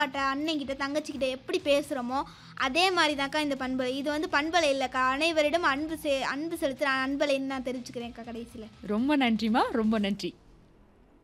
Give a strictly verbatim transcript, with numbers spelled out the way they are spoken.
அண்ணன்கிட்ட தங்கச்சிக்கிட்ட எப்படி பேசுகிறோமோ அதே மாதிரி தான்க்கா இந்த பண்பலை. இது வந்து பண்பலை இல்லைக்கா, அனைவரிடம் அன்பு செ அன்பு செலுத்துகிற அன்பலைன்னு நான் தெரிவிச்சுக்கிறேன்க்கா கடைசியில். ரொம்ப நன்றிம்மா, ரொம்ப நன்றி.